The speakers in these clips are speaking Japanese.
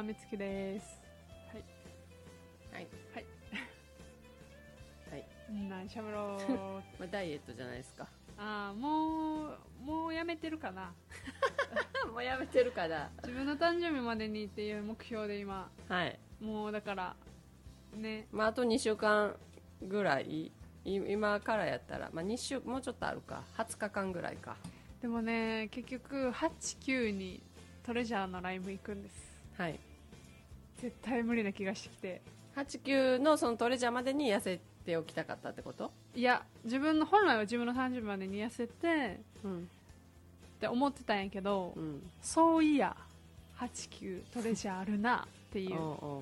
はみつきです。はいはいはいはい何しゃべろうまあ、ダイエットじゃないですか。 ああもうやめてるかなもうやめてるから。 自分の誕生日までにっていう目標で今はいもうだからね。 まあ、あと2週間ぐらい今からやったら、まあ、2週もうちょっとあるか、20日間ぐらいか。 でもね結局8、9にトレジャーのライブ行くんです。 はい。 絶対無理な気がしてきて、 8、9のそのトレジャーまでに痩せておきたかったってこと？ いや本来は自分の誕生日までに痩せて、って思ってたんやけど、そういや8、9トレジャーあるなっていう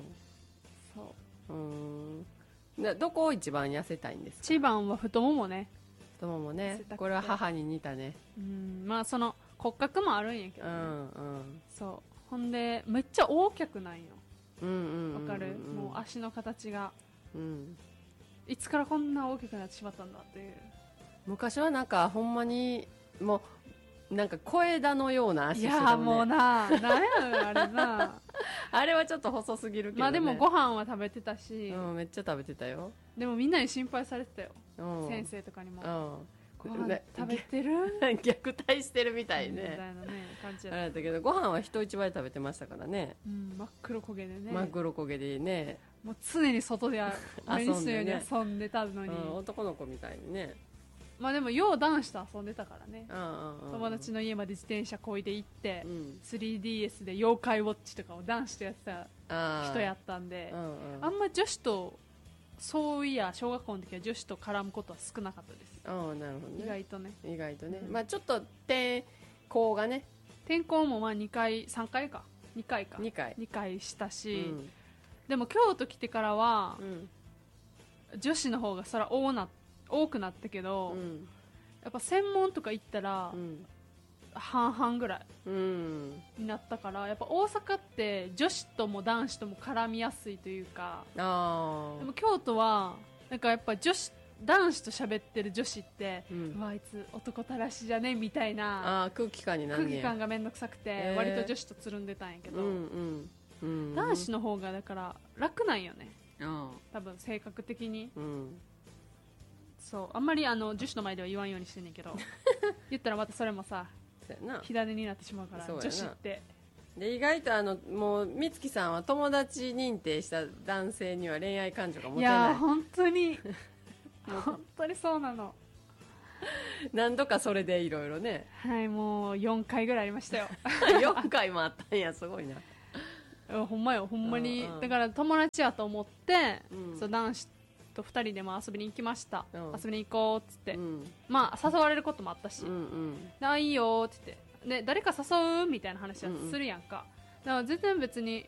そうどこを一番痩せたいんですか？ 一番は太ももね。 太ももね。これは母に似たね。 まあその骨格もあるんやけどね、そうほんでめっちゃ大きくないよ。わかる？もう足の形が、いつからこんな大きくなってしまったんだっていう。 昔はなんかほんまにもうなんか小枝のような足してたもんね。 いやもうなんやあれなあれはちょっと細すぎるけどね。 まあでもご飯は食べてたし、 めっちゃ食べてたよ。 でもみんなに心配されてたよ、先生とかにも、ご飯食べてる虐待してるみたいね、 みたいなね感じあれだったけど、ご飯は人一倍食べてましたからね。 真っ黒焦げでね。 真っ黒焦げでね、 もう常に外で毎日のように遊んでたのに、 男の子みたいにね。 まあでもよう男子と遊んでたからね。友達の家まで自転車こいで行って、3DS で妖怪ウォッチとかを男子とやってた人やったんで、あんま女子とそういや小学校の時は女子と絡むことは少なかったです。 なるほどね。意外とね、まあちょっと転校がね、 転校もまあ2回3回か2回したし、でも京都来てからは、女子の方がそら多くなったけど、やっぱ専門とか行ったら、半々ぐらいになったから、やっぱ大阪って女子とも男子とも絡みやすいというか。でも京都はなんかやっぱ男子と喋ってる女子って、うわあいつ男たらしじゃねみたいな空気感になるね。 空気感がめんどくさくて、割と女子とつるんでたんやけど、男子の方がだから楽なんよね、多分性格的に。そうあんまり女子の前では言わんようにしてんねんけど言ったらまたそれもさ火種になってしまうから、女子ってで意外ともう美月さんは友達認定した男性には恋愛感情が持てない。 いや本当に本当にそうなの何度かそれでいろいろね。 はい、もう4回ぐらいありましたよ 4回もあったんや、すごいな。 ほんまよ、ほんまに。だから友達やと思って、そう男子と2人でも遊びに行きました、遊びに行こうっつって、まあ誘われることもあったし、いいよっつってで誰か誘うみたいな話はするやんか、だから全然別に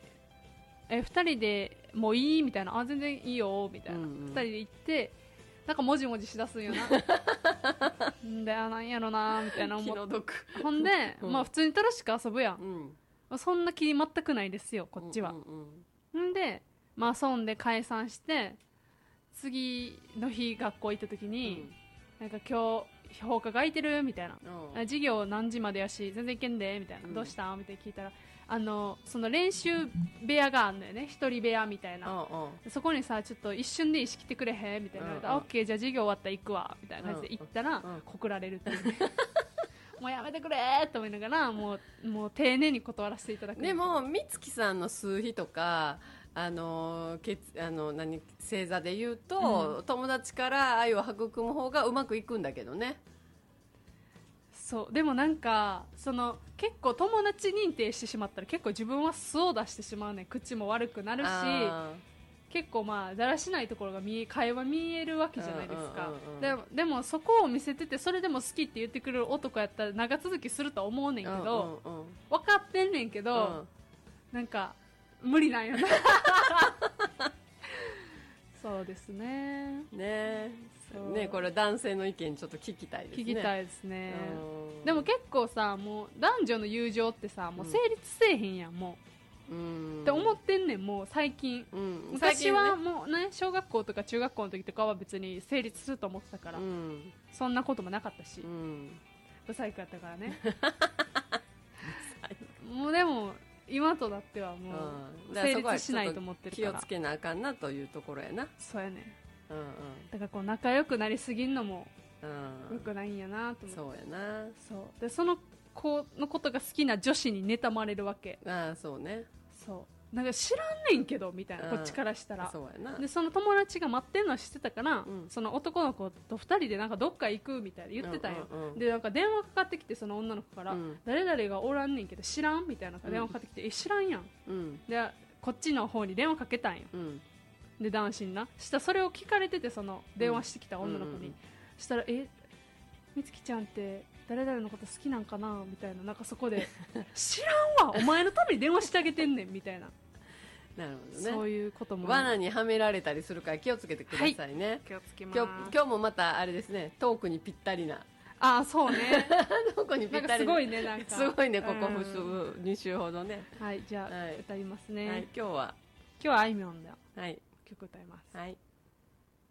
2人でもういいみたいな、全然いいよみたいな、2人で行ってなんかもじもじしだすんよなんでなんやろなみたいな思ってほんで、まあ普通に楽しく遊ぶやん、そんな気全くないですよこっちは。んでまあ遊んで解散して、次の日学校行った時に、なんか今日放課空いてるみたいな、授業何時までやし全然行けんでみたいな、どうしたみたいな聞いたら、その練習部屋があるのよね、一人部屋みたいな、そこにさちょっと一瞬でいいし来てくれへんみたいな、オッケーじゃあ授業終わったら行くわみたいな感じで行ったら、告られるっていうねもうやめてくれーと思いながら、もう丁寧に断らせていただく。 でも美月さんの数比とか星座で言うと、友達から愛を育む方がうまくいくんだけどね。 そうでもなんか結構友達認定してしまったら結構自分は素を出してしまうね。口も悪くなるし、結構まあだらしないところが会話見えるわけじゃないですか。でもそこを見せてて、それでも好きって言ってくれる男やったら長続きするとは思うねんけど、分かってんねんけど、なんか無理なんよなそうですね。 これ男性の意見ちょっと聞きたいですね。 聞きたいですね。でも結構さ、もう男女の友情ってさ、もう成立せえへんやん、もうって思ってんねん、もう最近。昔はもうね、小学校とか中学校の時とかは別に成立すると思ってたから、そんなこともなかったし、ブサイクやったからねもうでも今となってはもう成立しないと思ってるから気をつけなあかんなというところやな。 そうやね、 うんうん、 だからこう仲良くなりすぎんのもよくないんやなと思って、 そうやな。 そうでその子のことが好きな女子に妬まれるわけ。 ああそうね。 そうなんか知らんねんけどみたいな、こっちからしたら。 そうやな。 でその友達が待ってんの知ってたから、その男の子と2人でなんかどっか行くみたいな言ってたんよ、でなんか電話かかってきて、その女の子から、誰々がおらんねんけど知らんみたいな電話かかってきて、知らんやん、でこっちの方に電話かけたんよ、で男子になしたらそれを聞かれてて、その電話してきた女の子に、したらみつきちゃんって誰々のこと好きなんかなみたいな、なんかそこで知らんわお前のために電話してあげてんねんみたいな。 なるほどね。 そういうことも罠にはめられたりするから気をつけてくださいね、はい、 気をつけます。 今日もまたあれですね、トークにぴったりな。 あ、そうねトークにぴったりな、 すごいね、なんかすごいね、ここ2週ほどね。 はい、じゃあ、歌いますね、 はい、今日はあいみょんだよ、 はい、 曲歌います。 はい。